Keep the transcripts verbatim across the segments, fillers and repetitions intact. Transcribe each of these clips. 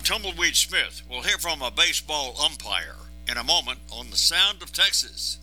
Tumbleweed Smith. We'll hear from a baseball umpire in a moment on the Sound of Texas.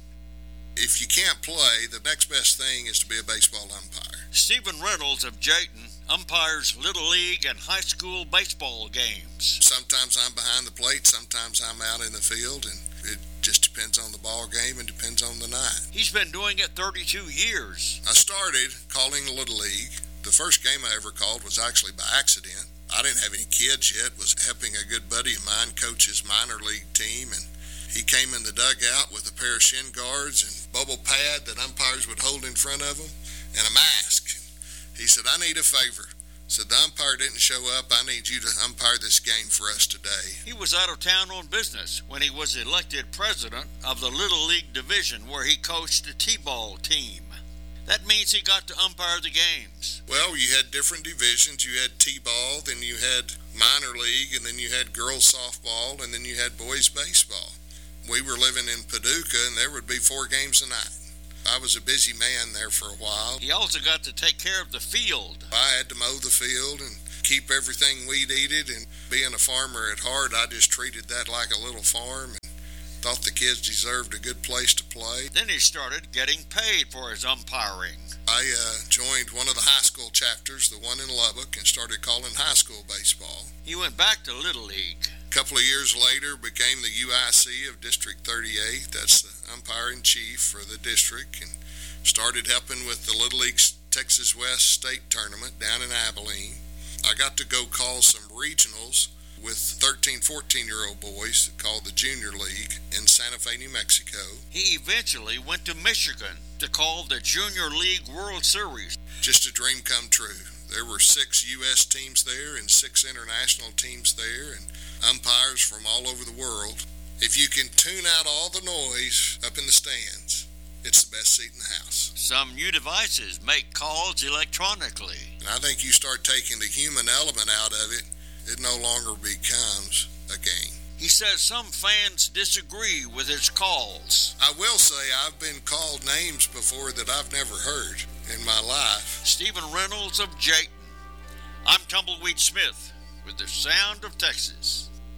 If you can't play, the next best thing is to be a baseball umpire. Stephen Reynolds of Jayton umpires Little League and high school baseball games. Sometimes I'm behind the plate, sometimes I'm out in the field, and it just depends on the ball game and depends on the night. He's been doing it thirty-two years. I started calling Little League. The first game I ever called was actually by accident. I didn't have any kids yet, was helping a good buddy of mine coach his minor league team, and he came in the dugout with a pair of shin guards and bubble pad that umpires would hold in front of him and a mask. He said, "I need a favor." Said, "The umpire didn't show up. I need you to umpire this game for us today." He was out of town on business when he was elected president of the Little League division where he coached the T-ball team. That means he got to umpire the games. Well, you had different divisions. You had T-ball, then you had minor league, and then you had girls softball, and then you had boys baseball. We were living in Paducah, and there would be four games a night. I was a busy man there for a while. He also got to take care of the field. I had to mow the field and keep everything weed-eated, and being a farmer at heart, I just treated that like a little farm and thought the kids deserved a good place to play. Then he started getting paid for his umpiring. I uh, joined one of the high school chapters, the one in Lubbock, and started calling high school baseball. He went back to Little League. A couple of years later, became the U I C of District thirty-eight. That's the umpire-in-chief for the district, and started helping with the Little League Texas West State Tournament down in Abilene. I got to go call some regionals with thirteen, fourteen-year-old boys called the Junior League in Santa Fe, New Mexico. He eventually went to Michigan to call the Junior League World Series. Just a dream come true. There were six U S teams there and six international teams there and umpires from all over the world. If you can tune out all the noise up in the stands, it's the best seat in the house. Some new devices make calls electronically. And I think you start taking the human element out of it, it no longer becomes a game. He says some fans disagree with his calls. I will say I've been called names before that I've never heard in my life. Stephen Reynolds of Jayton. I'm Tumbleweed Smith with the Sound of Texas.